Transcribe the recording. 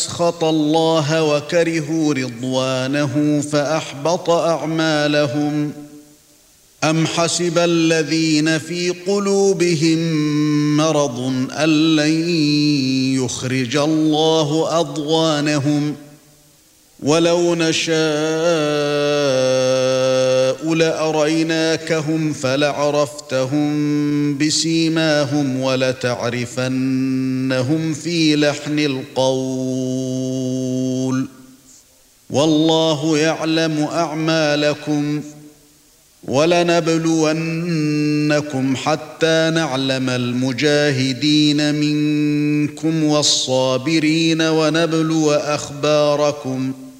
أسخط الله وكرهوا رضوانه فأحبط أعمالهم أم حسب الذين في قلوبهم مرض أن لن يخرج الله أضغانهم ولو نشاء لأريناكهم فلعرفتهم بسيماهم ولتعرفنهم في لحن القول والله يعلم أعمالكم ولنبلونكم حتى نعلم المجاهدين منكم والصابرين ونبلو أخباركم